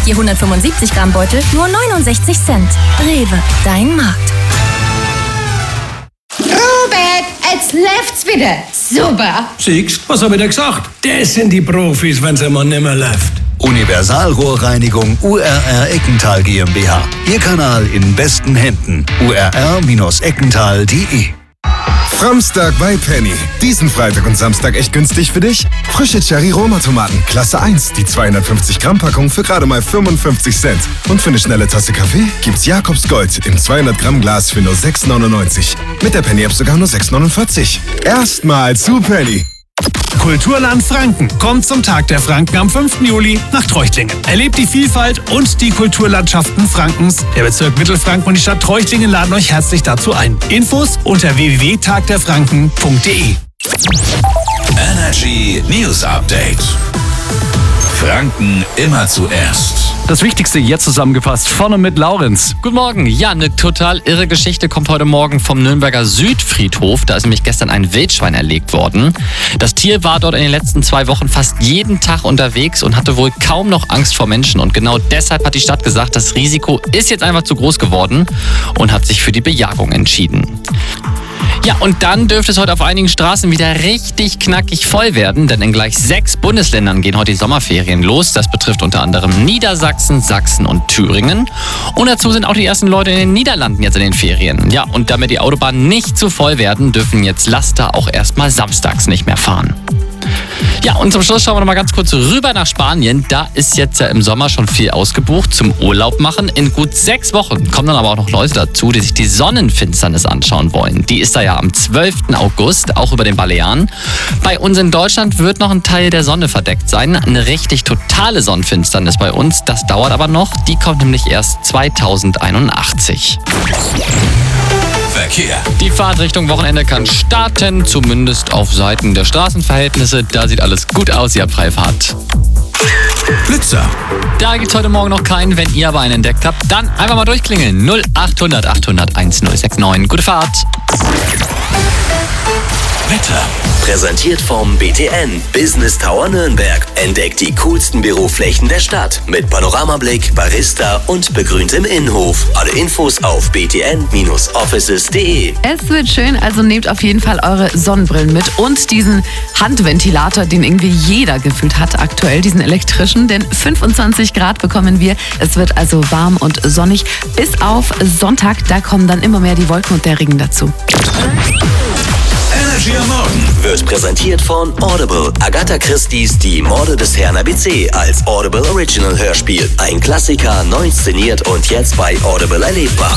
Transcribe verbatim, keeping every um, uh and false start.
Je hundertfünfundsiebzig Gramm Beutel nur neunundsechzig Cent. Rewe, dein Markt. Robert, jetzt läuft's wieder. Super. Siehst, was hab ich dir gesagt? Das sind die Profis, wenn's immer nimmer läuft. Universalrohrreinigung U R R Eckental GmbH. Ihr Kanal in besten Händen. U R R Eckental punkt de. Samstag bei Penny. Diesen Freitag und Samstag echt günstig für dich? Frische Cherry-Roma-Tomaten, Klasse eins, die zweihundertfünfzig Gramm Packung für gerade mal fünfundfünfzig Cent. Und für eine schnelle Tasse Kaffee gibt's Jakobs Gold im zweihundert Gramm Glas für nur sechs neunundneunzig. Mit der Penny-App sogar nur sechs neunundvierzig. Erstmal zu Penny. Kulturland Franken kommt zum Tag der Franken am fünften Juli nach Treuchtlingen. Erlebt die Vielfalt und die Kulturlandschaften Frankens. Der Bezirk Mittelfranken und die Stadt Treuchtlingen laden euch herzlich dazu ein. Infos unter w w w punkt tag der franken punkt de. Energy News Update. Franken immer zuerst. Das Wichtigste jetzt zusammengefasst, vorne mit Laurenz. Guten Morgen. Ja, eine total irre Geschichte kommt heute Morgen vom Nürnberger Südfriedhof. Da ist nämlich gestern ein Wildschwein erlegt worden. Das Tier war dort in den letzten zwei Wochen fast jeden Tag unterwegs und hatte wohl kaum noch Angst vor Menschen. Und genau deshalb hat die Stadt gesagt, das Risiko ist jetzt einfach zu groß geworden und hat sich für die Bejagung entschieden. Ja, und dann dürfte es heute auf einigen Straßen wieder richtig knackig voll werden, denn in gleich sechs Bundesländern gehen heute die Sommerferien los. Das betrifft unter anderem Niedersachsen, Sachsen und Thüringen. Und dazu sind auch die ersten Leute in den Niederlanden jetzt in den Ferien. Ja, und damit die Autobahnen nicht zu voll werden, dürfen jetzt Laster auch erstmal samstags nicht mehr fahren. Ja, und zum Schluss schauen wir noch mal ganz kurz rüber nach Spanien. Da ist jetzt ja im Sommer schon viel ausgebucht zum Urlaub machen. In gut sechs Wochen kommen dann aber auch noch Leute dazu, die sich die Sonnenfinsternis anschauen wollen. Die ist da ja am zwölften August, auch über den Balearen. Bei uns in Deutschland wird noch ein Teil der Sonne verdeckt sein. Eine richtig totale Sonnenfinsternis bei uns, das dauert aber noch. Die kommt nämlich erst zweitausendeinundachtzig. Verkehr. Die Fahrt Richtung Wochenende kann starten, zumindest auf Seiten der Straßenverhältnisse. Da sieht alles gut aus, ihr habt freie Fahrt. Blitzer. Da gibt's heute Morgen noch keinen. Wenn ihr aber einen entdeckt habt, dann einfach mal durchklingeln. null achthundert achthundert1069. Gute Fahrt. Wetter. Präsentiert vom B T N Business Tower Nürnberg. Entdeckt die coolsten Büroflächen der Stadt mit Panoramablick, Barista und begrüntem Innenhof. Alle Infos auf b t n Bindestrich offices punkt de. Es wird schön, also nehmt auf jeden Fall eure Sonnenbrillen mit und diesen Handventilator, den irgendwie jeder gefühlt hat aktuell, diesen elektrischen, denn fünfundzwanzig Grad bekommen wir. Es wird also warm und sonnig bis auf Sonntag, da kommen dann immer mehr die Wolken und der Regen dazu. Energy am Morgen Wird präsentiert von Audible. Agatha Christie's Die Morde des Herrn A B C als Audible Original Hörspiel. Ein Klassiker, neu inszeniert und jetzt bei Audible erlebbar.